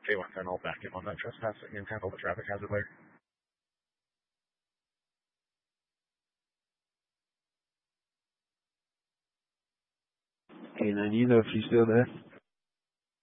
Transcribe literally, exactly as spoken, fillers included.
K one ten, I'll back in on that trespassing and handle the traffic hazard later. Hey, man, you know if she's still there?